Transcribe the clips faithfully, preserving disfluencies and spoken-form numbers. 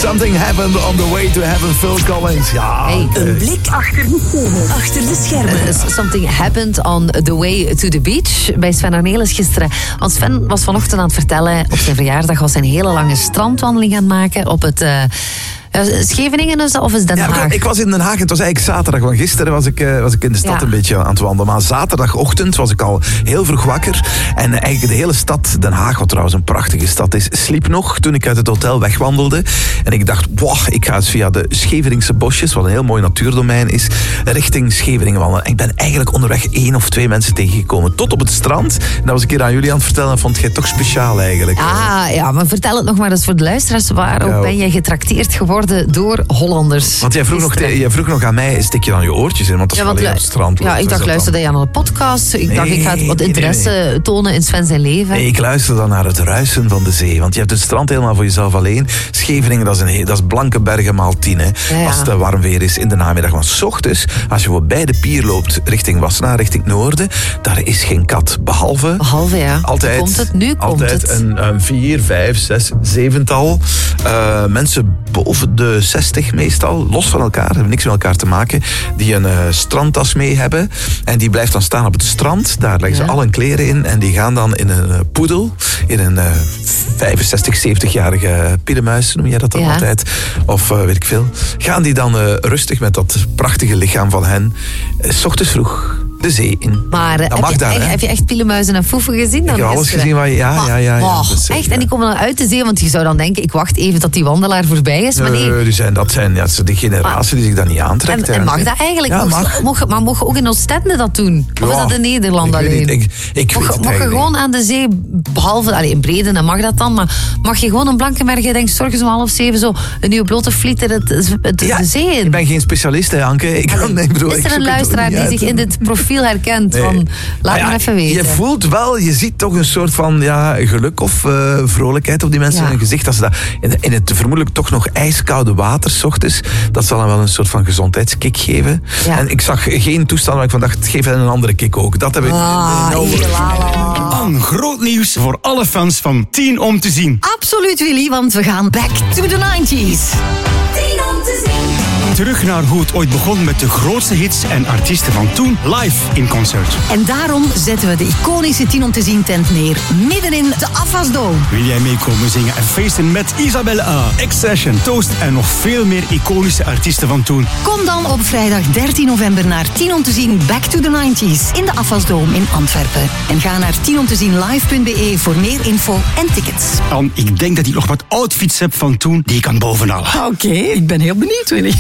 Something happened on the way to heaven, Phil Collins. Ja, hey, uh, een blik achter de schermen. Achter de schermen. Uh, something happened on the way to the beach bij Sven Arnelis gisteren. Want Sven was vanochtend aan het vertellen, op zijn verjaardag was hij een hele lange strandwandeling aan het maken op het... Uh, Scheveningen is, of is Den Haag? Ja, ik was in Den Haag. Het was eigenlijk zaterdag. Want gisteren was ik, uh, was ik in de stad ja. een beetje aan het wandelen. Maar zaterdagochtend was ik al heel vroeg wakker. En uh, eigenlijk de hele stad, Den Haag, wat trouwens een prachtige stad is, sliep nog toen ik uit het hotel wegwandelde. En ik dacht, wow, ik ga eens via de Scheveningse bosjes, wat een heel mooi natuurdomein is, richting Scheveningen wandelen. En ik ben eigenlijk onderweg één of twee mensen tegengekomen. Tot op het strand. En dat was ik hier aan jullie aan het vertellen. Dat vond jij toch speciaal eigenlijk. Ah, ja, maar vertel het nog maar eens voor de luisteraars. Waarom ja. ben je getrakteerd geworden door Hollanders? Want jij vroeg, nog, jij vroeg nog aan mij, stik je dan je oortjes in? Want dat is ja, alleen op het strand. Ja, ik dacht, luisterde je aan een podcast? Ik nee, dacht, ik ga wat interesse nee, nee, nee. tonen in Sven zijn leven. Nee, ik luister dan naar het ruisen van de zee. Want je hebt het strand helemaal voor jezelf alleen. Scheveningen, dat is, een, dat is blanke bergen maal tien. Hè, ja, ja. Als het warm weer is in de namiddag. Maar 's ochtends, als je voorbij de pier loopt richting Wassenaar, richting Noorden, daar is geen kat. Behalve... Behalve, ja. Altijd, komt het? Nu komt altijd het. Een, een vier, vijf, zes, zevental uh, mensen boven de zestig meestal, los van elkaar, hebben niks met elkaar te maken, die een uh, strandtas mee hebben. En die blijft dan staan op het strand. Daar leggen ze ja. al hun kleren in. En die gaan dan in een uh, poedel, in een uh, vijfenzestig, zeventig-jarige pielenmuis, noem jij dat dan ja. altijd? Of uh, weet ik veel. Gaan die dan uh, rustig met dat prachtige lichaam van hen, uh, 's ochtends vroeg de zee in. Maar uh, heb, je, daar, heb je echt pielenmuizen en foefen gezien? Dan ik heb alles gezien. Waar je, ja, ja, ja, ja, ja, oh, dus, echt? ja. En die komen dan uit de zee, want je zou dan denken, ik wacht even tot die wandelaar voorbij is. Maar nee. Uh, die zijn, dat zijn ja, die generatie die zich dat niet aantrekt. En, en mag dat eigenlijk? Ja, mocht, mag. Mocht, maar mocht je ook in Oostende dat doen? Of ja, is dat in Nederland ik alleen? Niet, ik, ik mocht weet mocht je gewoon aan de zee, behalve allee, in Breden, dan mag dat dan, maar mag je gewoon een Blankenberg, je denkt, s'orgens om half zeven zo een nieuwe blote flieter het, het, ja, de zee in? Ik ben geen specialist, hè, Anke. Ik kan, nee, bedoel, is er een luisteraar die zich in dit profiel herkent? Nee. Van, laat ja, maar even weten. Je voelt wel, je ziet toch een soort van ja, geluk of uh, vrolijkheid op die mensen ja. in hun gezicht. Als ze dat in, in het vermoedelijk toch nog ijskoude water 's ochtends, dat zal dan wel een soort van gezondheidskick geven. Ja. En ik zag geen toestand waar ik van dacht, geef hen een andere kick ook. Dat heb ik... Ah, nou, An, groot nieuws voor alle fans van tien om te zien. Absoluut, Willy, want we gaan back to the nineties. tien om te zien. Terug naar hoe het ooit begon met de grootste hits en artiesten van toen live in concert. En daarom zetten we de iconische tien om te zien tent neer, midden in de Afasdome. Wil jij meekomen zingen en feesten met Isabelle A, X-Session, Toast en nog veel meer iconische artiesten van toen? Kom dan op vrijdag dertien november naar tien om te zien Back to the nineties in de Afasdome in Antwerpen. En ga naar tien om te zien live punt be voor meer info en tickets. An, ik denk dat ik nog wat outfits heb van toen die ik kan bovenhalen. Oké, okay, ik ben heel benieuwd, Willy.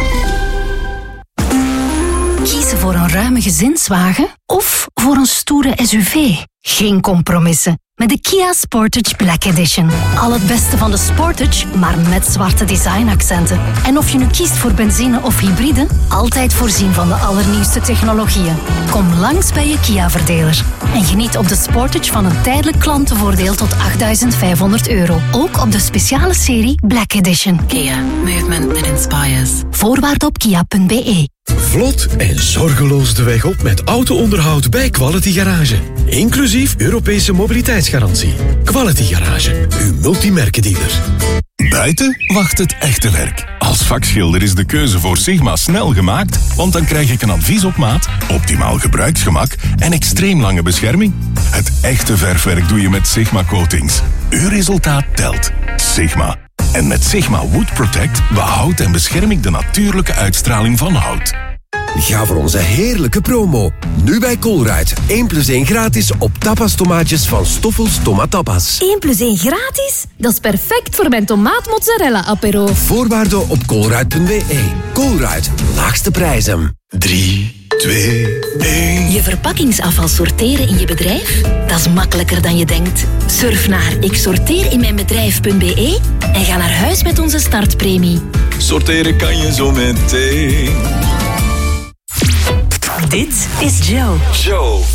Kiezen voor een ruime gezinswagen of voor een stoere S U V? Geen compromissen met de Kia Sportage Black Edition. Al het beste van de Sportage, maar met zwarte designaccenten. En of je nu kiest voor benzine of hybride, altijd voorzien van de allernieuwste technologieën. Kom langs bij je Kia-verdeler. En geniet op de Sportage van een tijdelijk klantenvoordeel tot achtduizend vijfhonderd euro. Ook op de speciale serie Black Edition. Kia, movement that inspires. Voorwaarden op kia punt be. Vlot en zorgeloos de weg op met auto-onderhoud bij Quality Garage. Inclusief Europese mobiliteitsgarantie. Quality Garage, uw multimerkendealer. Buiten wacht het echte werk. Als vakschilder is de keuze voor Sigma snel gemaakt, want dan krijg ik een advies op maat, optimaal gebruiksgemak en extreem lange bescherming. Het echte verfwerk doe je met Sigma Coatings. Uw resultaat telt. Sigma. En met Sigma Wood Protect behoudt en bescherm ik de natuurlijke uitstraling van hout. Ga voor onze heerlijke promo. Nu bij Colruyt. één plus één gratis op tapas tomaatjes van Stoffels Tomatapas. één plus één gratis? Dat is perfect voor mijn tomaat mozzarella apero. Voorwaarden op colruyt punt be. Colruyt, laagste prijzen. drie, twee, één. Je verpakkingsafval sorteren in je bedrijf? Dat is makkelijker dan je denkt. Surf naar ik sorteer in mijn bedrijf punt be en ga naar huis met onze startpremie. Sorteren kan je zo meteen. Dit is Joe. Joe.